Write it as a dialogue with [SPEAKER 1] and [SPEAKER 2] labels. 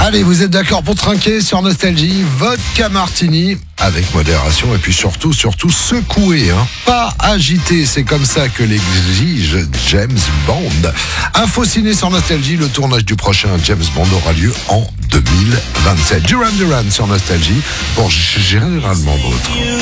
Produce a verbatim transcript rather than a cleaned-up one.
[SPEAKER 1] Allez, vous êtes d'accord pour trinquer sur Nostalgie, vodka martini avec modération et puis surtout, surtout secoué, hein. Pas agité, c'est comme ça que l'exige James Bond. Info ciné sur Nostalgie, le tournage du prochain James Bond aura lieu en deux mille vingt-sept. Duran Duran sur Nostalgie pour Généralement Vôtre.